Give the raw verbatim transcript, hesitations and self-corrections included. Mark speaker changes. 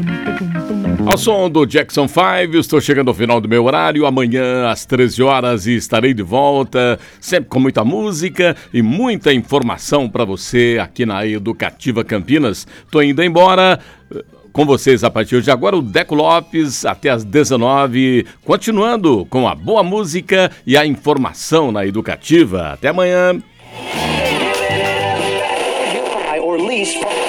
Speaker 1: Ao som do Jackson five, estou chegando ao final do meu horário. Amanhã às treze horas estarei de volta, sempre com muita música e muita informação para você aqui na Educativa Campinas. Estou indo embora. Com vocês a partir de agora, o Deco Lopes, até às dezenove, continuando com a boa música e a informação na Educativa. Até amanhã.